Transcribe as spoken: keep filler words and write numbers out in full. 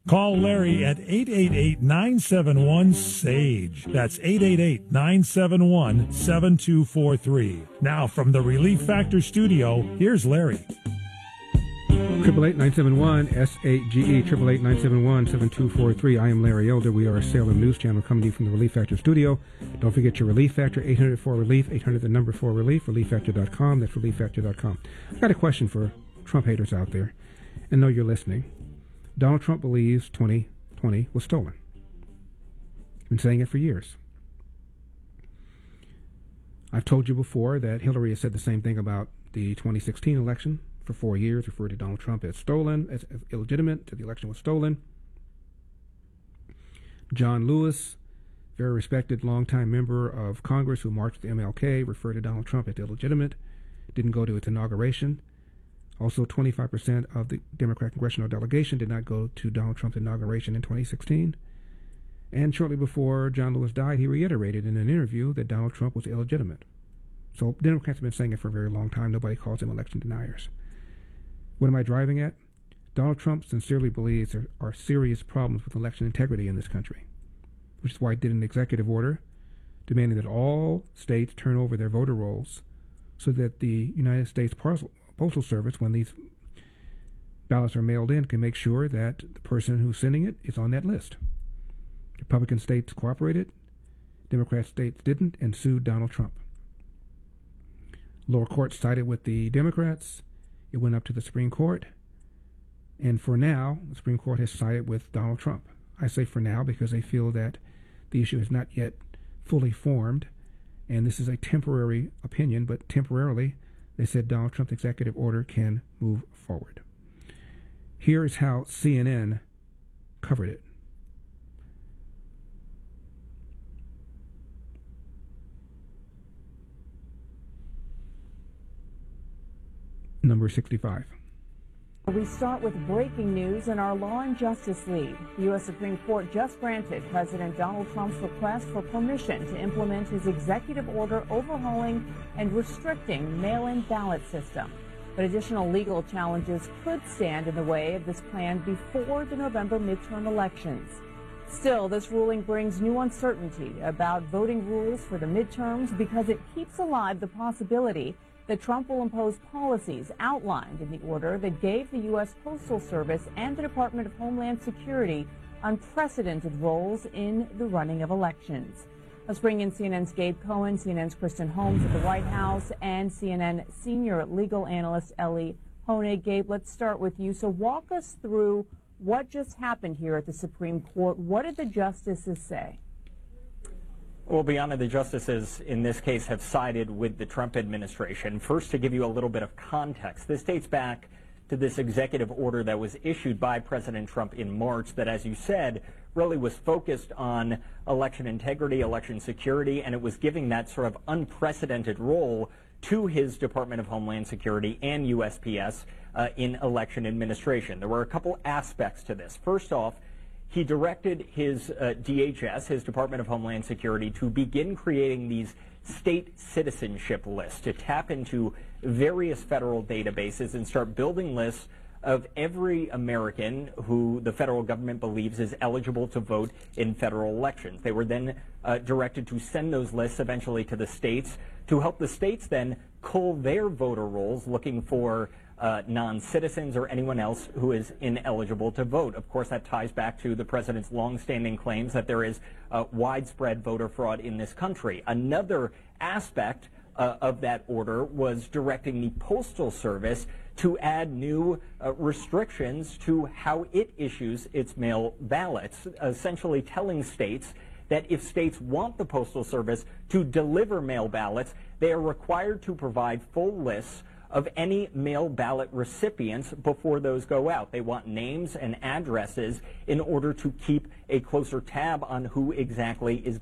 Call Larry at eight eight eight, nine seven one, S A G E. That's eight eight eight, nine seven one, seven two four three. Now, from the Relief Factor studio, here's Larry. Triple eight nine seven one S A G E, triple eight nine seven one seven two four three. I am Larry Elder. We are a Salem News Channel coming to you from the Relief Factor studio. Don't forget your Relief Factor, eight hundred four relief, eight hundred the number four relief, relief factor dot com. That's relief factor dot com. I've got a question for Trump haters out there, and know you're listening. Donald Trump believes twenty twenty was stolen. I've been saying it for years. I've told you before that Hillary has said the same thing about the twenty sixteen election. For four years, referred to Donald Trump as stolen, as, as illegitimate, that the election was stolen. John Lewis, very respected longtime member of Congress who marched with M L K, referred to Donald Trump as illegitimate, didn't go to its inauguration. Also, twenty-five percent of the Democrat congressional delegation did not go to Donald Trump's inauguration in twenty sixteen. And shortly before John Lewis died, he reiterated in an interview that Donald Trump was illegitimate. So Democrats have been saying it for a very long time. Nobody calls them election deniers. What am I driving at? Donald Trump sincerely believes there are serious problems with election integrity in this country, which is why he did an executive order demanding that all states turn over their voter rolls so that the United States Parcel, Postal Service, when these ballots are mailed in, can make sure that the person who's sending it is on that list. Republican states cooperated, Democrat states didn't, and sued Donald Trump. Lower court sided with the Democrats. It went up to the Supreme Court, and for now, the Supreme Court has sided with Donald Trump. I say for now because they feel that the issue is not yet fully formed, and this is a temporary opinion, but temporarily, they said Donald Trump's executive order can move forward. Here is how C N N covered it. Number sixty-five. We start with breaking news in our Law and Justice lead. The U S Supreme Court just granted President Donald Trump's request for permission to implement his executive order overhauling and restricting mail-in ballot system. But additional legal challenges could stand in the way of this plan before the November midterm elections. Still, this ruling brings new uncertainty about voting rules for the midterms because it keeps alive the possibility that Trump will impose policies outlined in the order that gave the U S Postal Service and the Department of Homeland Security unprecedented roles in the running of elections. Let's bring in C N N's Gabe Cohen, C N N's Kristen Holmes at the White House, and C N N senior legal analyst Ellie Honig. Gabe, let's start with you. So walk us through what just happened here at the Supreme Court. What did the justices say? Well, beyond the justices in this case have sided with the Trump administration. First, to give you a little bit of context, this dates back to this executive order that was issued by President Trump in March that, as you said, really was focused on election integrity, election security, and it was giving that sort of unprecedented role to his Department of Homeland Security and U S P S uh, in election administration. There were a couple aspects to this. First off, he directed his uh, D H S, his Department of Homeland Security, to begin creating these state citizenship lists, to tap into various federal databases and start building lists of every American who the federal government believes is eligible to vote in federal elections. They were then uh, directed to send those lists eventually to the states to help the states then cull their voter rolls looking for Uh, non-citizens or anyone else who is ineligible to vote. Of course, that ties back to the president's longstanding claims that there is uh, widespread voter fraud in this country. Another aspect uh, of that order was directing the Postal Service to add new uh, restrictions to how it issues its mail ballots, essentially telling states that if states want the Postal Service to deliver mail ballots, they are required to provide full lists of any mail ballot recipients before those go out. They want names and addresses in order to keep a closer tab on who exactly is